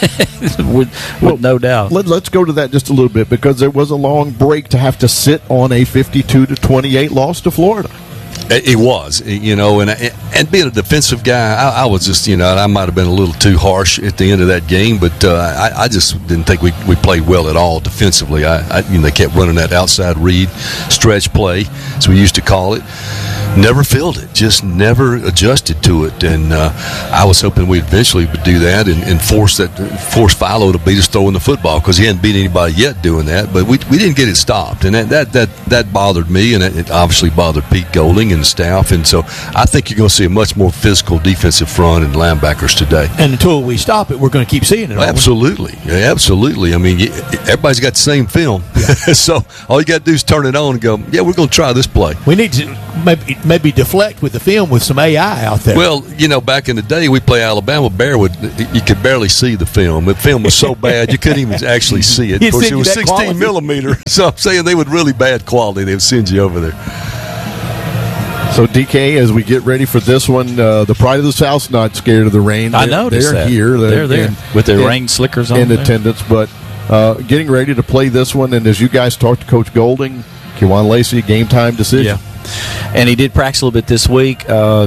with no doubt. Let's go to that just a little bit, because there was a long break to have to sit on a 52-28 loss to Florida. It was, and being a defensive guy, I was just, I might have been a little too harsh at the end of that game, but I just didn't think we played well at all defensively. They kept running that outside read, stretch play, as we used to call it. Never filled it, just never adjusted to it, and I was hoping we eventually would do that and force Philo to beat us throwing the football, because he hadn't beat anybody yet doing that, but we didn't get it stopped, and that bothered me, and it obviously bothered Pete Golding and the staff, and so I think you're going to see a much more physical defensive front and linebackers today. And until we stop it, we're going to keep seeing it. Absolutely. I mean, everybody's got the same film, so all you got to do is turn it on and go, yeah, we're going to try this play. We need to maybe deflect with the film with some AI out there. Well, back in the day, we play Alabama. You could barely see the film. The film was so bad you couldn't even actually see it. Of course, it was 16 millimeter. So I'm saying they were really bad quality. They would send you over there. So, DK, as we get ready for this one, the Pride of the South's not scared of the rain. I noticed they're that. Here. They're there with their rain slickers on in attendance, but getting ready to play this one. And as you guys talked to Coach Golding, Kewan Lacey, game time decision. Yeah, and he did practice a little bit this week.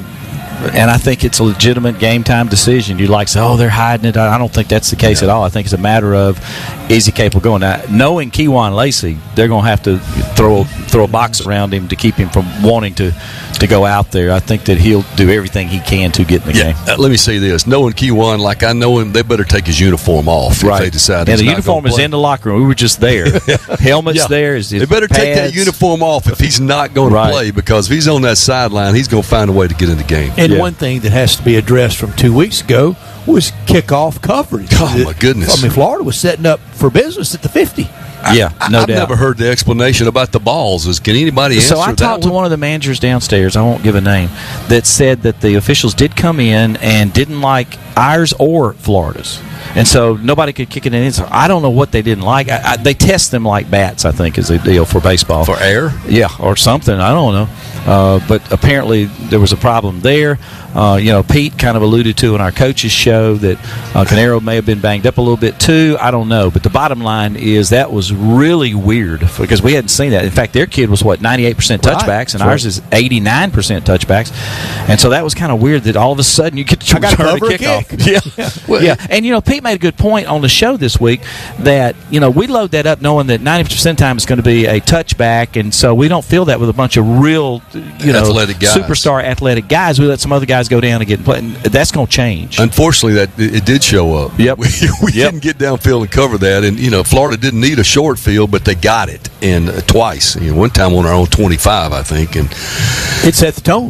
And I think it's a legitimate game time decision. You'd like to say, they're hiding it. I don't think that's the case at all. I think it's a matter of, is he capable of going? Now, knowing Kewan Lacey, they're going to have to throw a box around him to keep him from wanting to go out there. I think that he'll do everything he can to get in the game. Let me say this. Knowing Kewan like I know him, they better take his uniform off if they decide he's the not uniform gonna is play. In the locker room. We were just there. Helmet's there. They better take that uniform off if he's not going to play, because if he's on that sideline, he's going to find a way to get in the game. And one thing that has to be addressed from 2 weeks ago was kickoff coverage. Oh, my goodness. I mean, Florida was setting up for business at the 50. I've never heard the explanation about the balls. Can anybody answer that? So I talked to one of the managers downstairs, I won't give a name, that said that the officials did come in and didn't like ours or Florida's. And so nobody could kick it in. So I don't know what they didn't like. They test them like bats, I think, is the deal for baseball. For air? Yeah, or something. I don't know. But apparently there was a problem there. Pete kind of alluded to in our coaches show that Canero may have been banged up a little bit too. I don't know. But the bottom line is that was really weird, because we hadn't seen that. In fact, their kid was, 98% touchbacks, and ours is 89% touchbacks. And so that was kind of weird that all of a sudden you get to return a kickoff. Yeah. And, Pete made a good point on the show this week that, we load that up knowing that 90% of the time it's going to be a touchback, and so we don't feel that with a bunch of real, athletic guys. Superstar athletic guys. We let some other guys go down and get play. That's going to change. Unfortunately, that it did show up. Yep. We didn't get downfield and cover that, and Florida didn't need a short field, but they got it, and twice. One time on our own 25, I think, and it set the tone.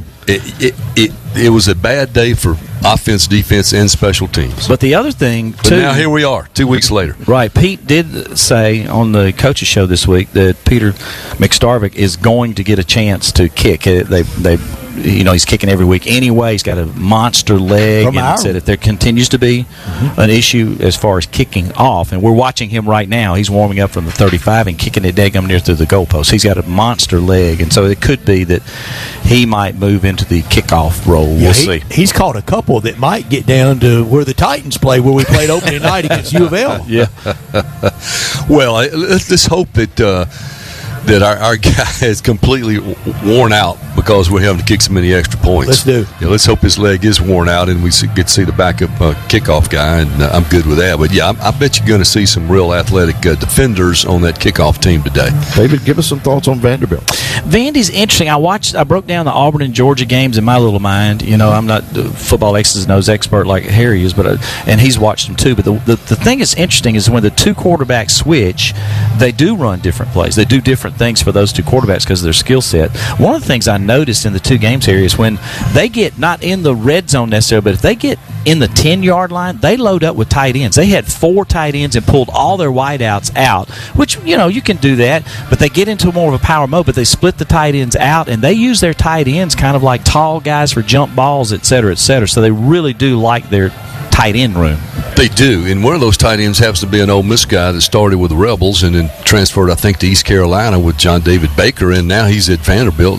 It was a bad day for offense, defense, and special teams. But the other thing, but now here we are, 2 weeks later. Right. Pete did say on the coaches show this week that Peter McStarvick is going to get a chance to kick. He's kicking every week anyway. He's got a monster leg, and he said if there continues to be an issue as far as kicking off, and we're watching him right now, he's warming up from the 35 and kicking it daggum near through the goalpost. He's got a monster leg, and so it could be that he might move into the kickoff role. We'll see. He's caught a couple that might get down to where the Titans play, where we played opening night against U of L. Yeah. Well, let's hope that our guy is completely worn out because we're having to kick so many extra points. Let's do. Yeah, let's hope his leg is worn out and we get to see the backup kickoff guy, and I'm good with that. But, yeah, I bet you're going to see some real athletic defenders on that kickoff team today. David, give us some thoughts on Vanderbilt. Vandy's interesting. I broke down the Auburn and Georgia games in my little mind. I'm not a football X's and O's expert like Harry is, and he's watched them too. But the thing that's interesting is when the two quarterbacks switch, they do run different plays. They do different things for those two quarterbacks because of their skill set. One of the things I noticed in the two games here is when they get not in the red zone necessarily, but if they get in the 10-yard line, they load up with tight ends. They had 4 tight ends and pulled all their wideouts out, which, you can do that, but they get into more of a power mode, but they split the tight ends out, and they use their tight ends kind of like tall guys for jump balls, et cetera, so they really do like their tight end room. They do, and one of those tight ends happens to be an Ole Miss guy that started with the Rebels and then transferred, I think, to East Carolina with John David Baker, and now he's at Vanderbilt.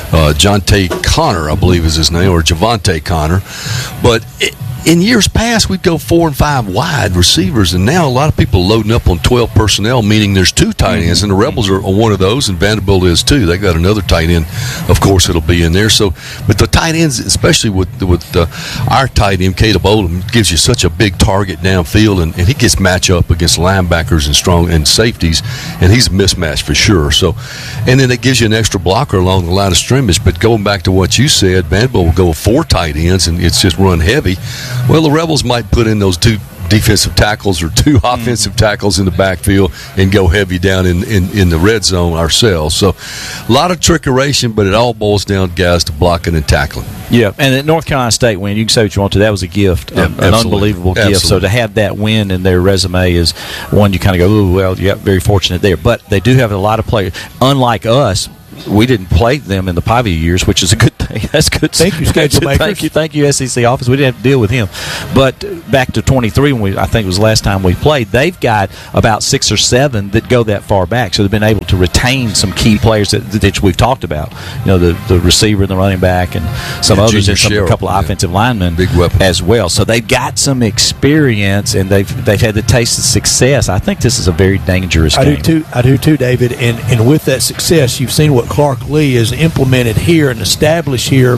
Jonte Connor, I believe is his name, or Javante Connor. But in years past, we'd go 4 and 5 wide receivers, and now a lot of people are loading up on 12 personnel, meaning there's 2 tight ends, and the Rebels are one of those, and Vanderbilt is too. They got another tight end, of course, it'll be in there. So, but the tight ends, especially with our tight end, Caleb Odom, gives you such a big target downfield, and he gets match up against linebackers and strong and safeties, and he's a mismatch for sure. So, and then it gives you an extra blocker along the line of scrimmage. But going back to what you said, Vanderbilt will go with 4 tight ends, and it's just run heavy. Well, the Rebels might put in those 2 defensive tackles or 2 offensive tackles in the backfield and go heavy down in the red zone ourselves. So a lot of trickeration, but it all boils down, guys, to blocking and tackling. Yeah, and the North Carolina State win, you can say what you want to, that was a gift, an unbelievable gift. So to have that win in their resume is one you kind of go, ooh, well, yeah, very fortunate there. But they do have a lot of players. Unlike us, we didn't play them in the Pavia years, which is a good thing. That's good. Thank you, schedule makers. Thank you, SEC office. We didn't have to deal with him. But back to 23, when I think it was the last time we played, they've got about 6 or 7 that go that far back. So they've been able to retain some key players that we've talked about. You know, the receiver and the running back, and some others, and a couple of offensive linemen as well. So they've got some experience, and they've had the taste of success. I think this is a very dangerous game. I do too, David. And with that success, you've seen what Clark Lee has implemented here and established here.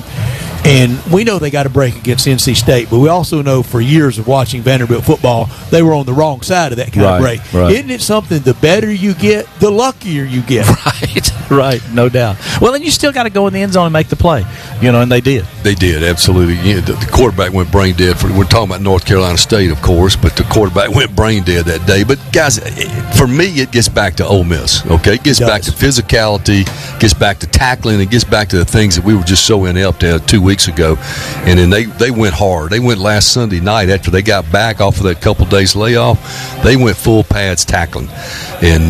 And we know they got a break against NC State, but we also know for years of watching Vanderbilt football, they were on the wrong side of that kind of break. Right. Isn't it something, the better you get, the luckier you get? Right, no doubt. Well, then you still got to go in the end zone and make the play, and they did. They did, absolutely. The quarterback went brain dead. We're talking about North Carolina State, of course, but the quarterback went brain dead that day. But, guys, for me, it gets back to Ole Miss, okay? It gets back to physicality, gets back to tackling, it gets back to the things that we were just so inept at 2 weeks ago. And then they went hard. They went last Sunday night after they got back off of that couple days layoff. They went full pads tackling. And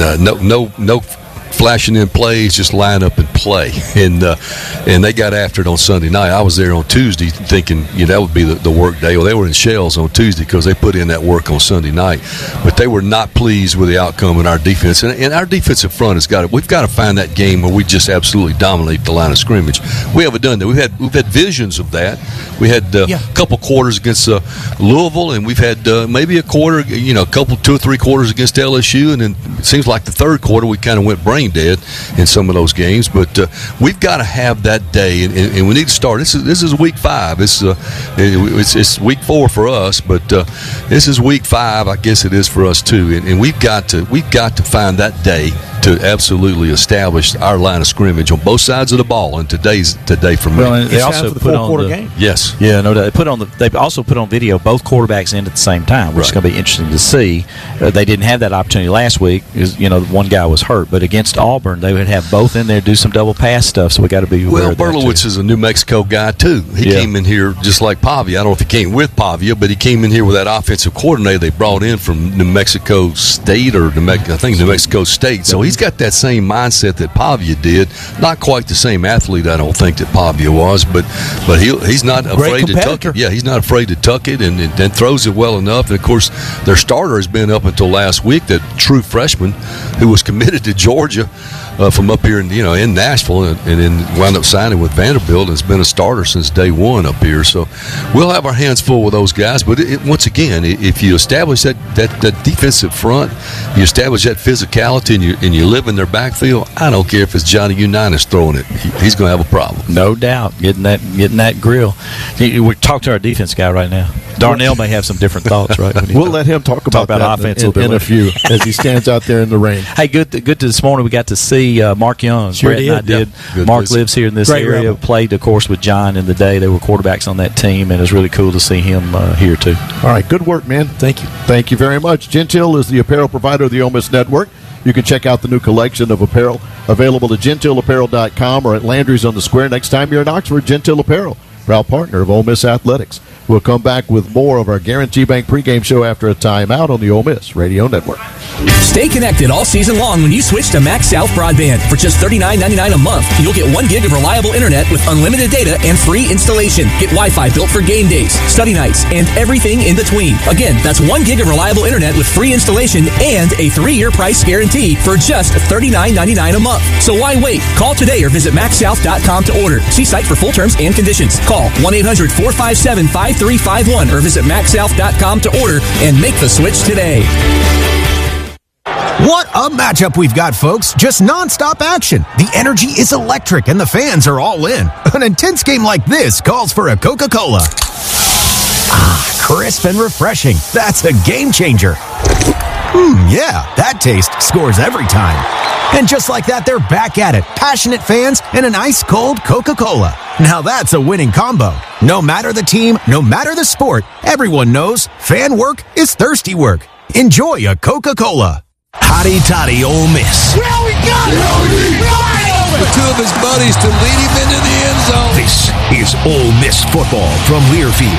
no flashing in plays, just line up and play. And they got after it on Sunday night. I was there on Tuesday thinking that would be the work day. Well, they were in shells on Tuesday because they put in that work on Sunday night. But they were not pleased with the outcome in our defense. And our defensive front we've got to find that game where we just absolutely dominate the line of scrimmage. We haven't done that. We've had visions of that. We had a couple quarters against Louisville, and we've had maybe a quarter, 2 or 3 quarters against LSU, and then it seems like the third quarter we kind of went brain dead in some of those games. But we've got to have that day, and we need to start. This is week 5. It's week 4 for us, but this is week 5. I guess it is for us too. And we've got to find that day to absolutely establish our line of scrimmage on both sides of the ball. And today's today for me. Well, and they also put on the game. Yes, yeah, no doubt. They also put on video both quarterbacks in at the same time, which is going to be interesting to see. They didn't have that opportunity last week because one guy was hurt, but against Auburn they would have both in there do some double pass stuff. So we got to be aware of that. Well, Berlowitz is a New Mexico guy too. He came in here just like Pavia. I don't know if he came with Pavia, but he came in here with that offensive coordinator they brought in from New Mexico State or New Mexico State. So he's got that same mindset that Pavia did. Not quite the same athlete, I don't think, that Pavia was, but he's not afraid to tuck it. Yeah, he's not afraid to tuck it and throws it well enough. And of course, their starter has been up until last week, that true freshman who was committed to Georgia from up here in Nashville, and then wound up signing with Vanderbilt and has been a starter since day one up here. So we'll have our hands full with those guys. But once again, if you establish that defensive front, you establish that physicality, and you live in their backfield, I don't care if it's Johnny Unitas throwing it, he's going to have a problem. No doubt, getting that grill. We talk to our defense guy right now. Darnell may have some different thoughts, right? We'll let him talk about that offense in a few as he stands out there in the rain. Hey, good this morning we got to see Mark Young. Sure Brett and I did. Mark lives here in this area. Rebel. Played, of course, with John in the day. They were quarterbacks on that team, and it was really cool to see him here, too. All right, good work, man. Thank you. Thank you very much. Gentile is the apparel provider of the Ole Miss Network. You can check out the new collection of apparel available at gentileapparel.com or at Landry's on the Square. Next time you're in Oxford, Gentile Apparel, proud partner of Ole Miss Athletics. We'll come back with more of our Guarantee Bank pregame show after a timeout on the Ole Miss Radio Network. Stay connected all season long when you switch to Max South Broadband. For just $39.99 a month, you'll get 1 gig of reliable internet with unlimited data and free installation. Get Wi-Fi built for game days, study nights, and everything in between. Again, that's 1 gig of reliable internet with free installation and a 3-year price guarantee for just $39.99 a month. So why wait? Call today or visit maxsouth.com to order. See site for full terms and conditions. Call 1-800-457-5351 or visit maxsouth.com to order and make the switch today. What a matchup we've got, folks. Just nonstop action. The energy is electric and the fans are all in. An intense game like this calls for a Coca-Cola. Ah, crisp and refreshing. That's a game changer. Yeah, that taste scores every time. And just like that, they're back at it. Passionate fans and an ice-cold Coca-Cola. Now that's a winning combo. No matter the team, no matter the sport, everyone knows fan work is thirsty work. Enjoy a Coca-Cola. Hotty Toddy Ole Miss. Well, we got it! For two of his buddies to lead him into the end zone. This is Ole Miss football from Learfield.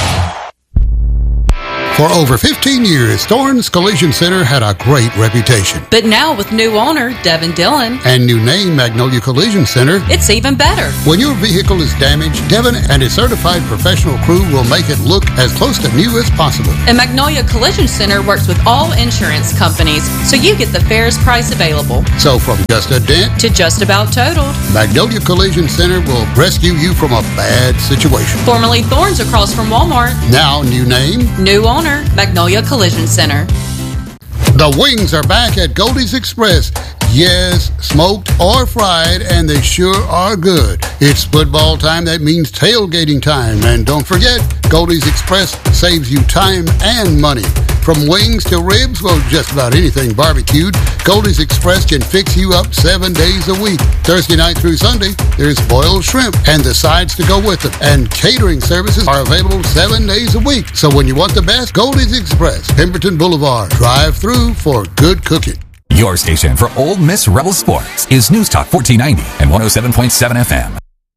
For over 15 years, Thorne's Collision Center had a great reputation. But now with new owner, Devin Dillon, and new name, Magnolia Collision Center, it's even better. When your vehicle is damaged, Devin and his certified professional crew will make it look as close to new as possible. And Magnolia Collision Center works with all insurance companies, so you get the fairest price available. So from just a dent to just about totaled, Magnolia Collision Center will rescue you from a bad situation. Formerly Thorne's across from Walmart. Now new name, new owner, Magnolia Collision Center. The wings are back at Goldie's Express. Yes, smoked or fried, and they sure are good. It's football time. That means tailgating time. And don't forget, Goldie's Express saves you time and money. From wings to ribs, well, just about anything barbecued, Goldie's Express can fix you up 7 days a week. Thursday night through Sunday, there's boiled shrimp and the sides to go with them. And catering services are available 7 days a week. So when you want the best, Goldie's Express, Pemberton Boulevard. Drive through for good cooking. Your station for Ole Miss Rebel Sports is News Talk 1490 and 107.7 FM.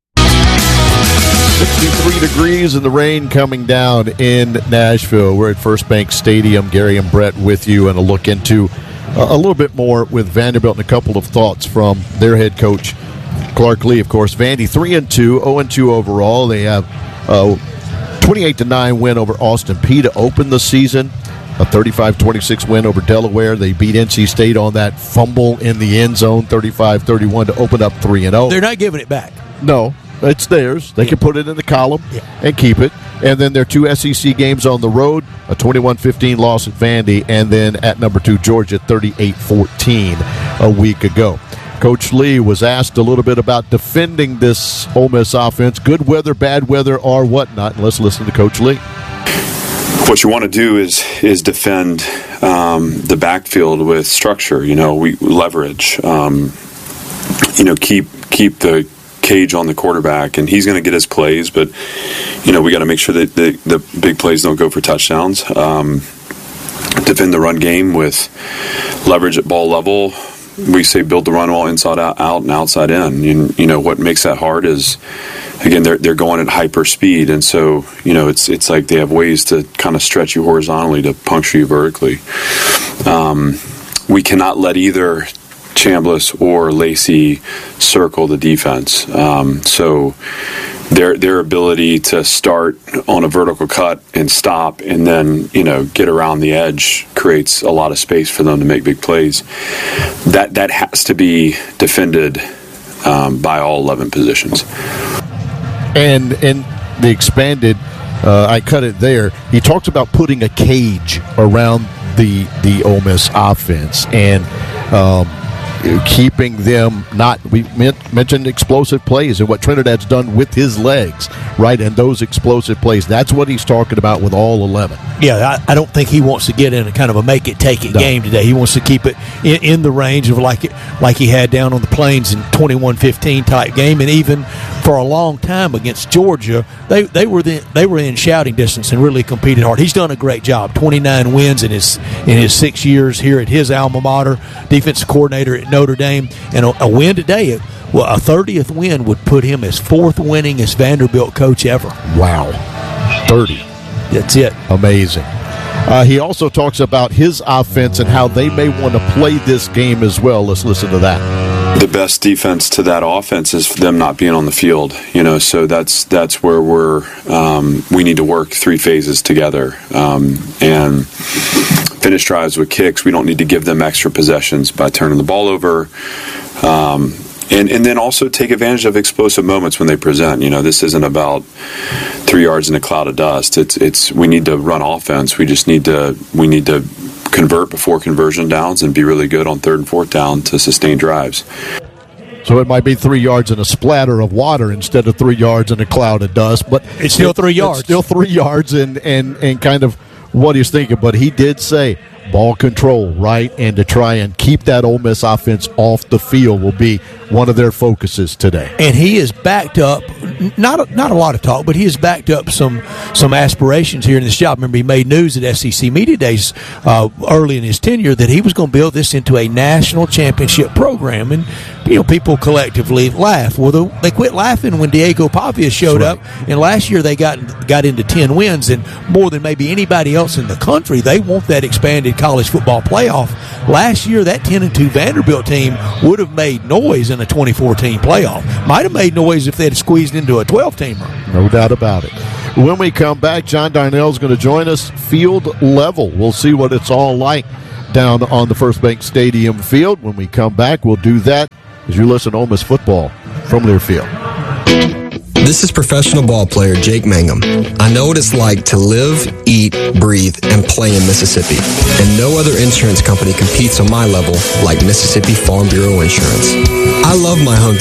63 degrees and the rain coming down in Nashville. We're at First Bank Stadium. Gary and Brett with you, and a look into a little bit more with Vanderbilt and a couple of thoughts from their head coach, Clark Lea, of course. Vandy 3-2, 0-2 overall. They have a 28-9 win over Austin Peay to open the season. A 35-26 win over Delaware. They beat NC State on that fumble in the end zone, 35-31, to open up 3-0. They're not giving it back. No, it's theirs. They can put it in the column and keep it. And then their 2 SEC games on the road, a 21-15 loss at Vandy, and then at number 2, Georgia, 38-14 a week ago. Coach Lea was asked a little bit about defending this Ole Miss offense, good weather, bad weather, or whatnot. And let's listen to Coach Lea. What you want to do is defend the backfield with structure. We leverage. Keep the cage on the quarterback, and he's going to get his plays. But we got to make sure that the big plays don't go for touchdowns. Defend the run game with leverage at ball level. We say build the run wall inside out and outside in. What makes that hard is, again, they're going at hyper speed, and so it's like they have ways to kind of stretch you horizontally to puncture you vertically. We cannot let either Chambliss or Lacey circle the defense. So their ability to start on a vertical cut and stop and then get around the edge creates a lot of space for them to make big plays. That has to be defended by all 11 positions. And in the expanded, I cut it there, he talks about putting a cage around the Ole Miss offense and keeping them not. We mentioned explosive plays and what Trinidad's done with his legs, right? And those explosive plays, that's what he's talking about with all 11. Yeah, I don't think he wants to get in a kind of a make-it-take-it game today. He wants to keep it in the range of like he had down on the Plains in 21-15 type game, and even for a long time against Georgia, they were in shouting distance and really competed hard. He's done a great job. 29 wins in his 6 years here at his alma mater, defensive coordinator at Notre Dame, and a win today. Well, a 30th win would put him as 4th winningest Vanderbilt coach ever. Wow, 30. That's it. Amazing. He also talks about his offense and how they may want to play this game as well. Let's listen to that. The best defense to that offense is them not being on the field, so that's where we need to work three phases together, and finish drives with kicks. We don't need to give them extra possessions by turning the ball over, and then also take advantage of explosive moments when they present. This isn't about 3 yards in a cloud of dust. It's we need to run offense. We need to convert before conversion downs and be really good on 3rd and 4th down to sustain drives. So it might be 3 yards in a splatter of water instead of 3 yards in a cloud of dust, but it's still 3 yards. It's still 3 yards and kind of what he's thinking. But he did say ball control, right, and to try and keep that Ole Miss offense off the field will be one of their focuses today. And he is backed up, not a lot of talk, but he has backed up some aspirations here in this job. Remember, he made news at SEC Media Days early in his tenure that he was going to build this into a national championship program. And, people collectively laugh. Well, they quit laughing when Diego Pavia showed up. And last year they got into 10 wins. And more than maybe anybody else in the country, they want that expanded college football playoff. Last year, that 10-2 Vanderbilt team would have made noise in the 2014 playoff. Might have made noise if they had squeezed into a 12-teamer. No doubt about it. When we come back, John Darnell is going to join us field level. We'll see what it's all like down on the First Bank Stadium field. When we come back, we'll do that as you listen to Ole Miss football from Learfield. This is professional ball player Jake Mangum. I know what it's like to live, eat, breathe, and play in Mississippi. And no other insurance company competes on my level like Mississippi Farm Bureau Insurance. I love my home